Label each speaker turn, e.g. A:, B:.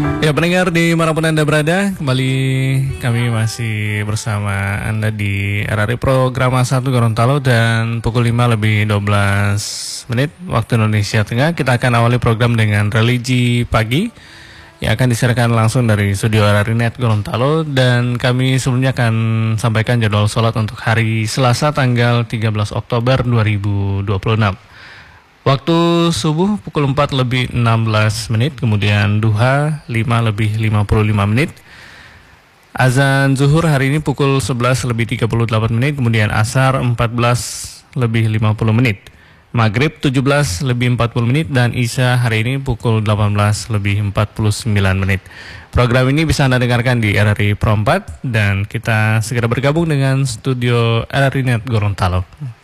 A: Ya pendengar dimanapun Anda berada, kembali kami masih bersama Anda di RRI Program 1 Gorontalo dan pukul 5 lebih 12 menit waktu Indonesia Tengah. Kita akan awali program dengan religi pagi yang akan disiarkan langsung dari studio RRI Net Gorontalo, dan kami sebelumnya akan sampaikan jadwal sholat untuk hari Selasa tanggal 13 Oktober 2026. Waktu subuh pukul 4 lebih 16 menit, kemudian duha 5 lebih 55 menit. Azan zuhur hari ini pukul 11 lebih 38 menit, kemudian asar 14 lebih 50 menit. Maghrib 17 lebih 40 menit, dan isya hari ini pukul 18 lebih 49 menit. Program ini bisa Anda dengarkan di RRI Pro 4, dan kita segera bergabung dengan studio RRI Net Gorontalo.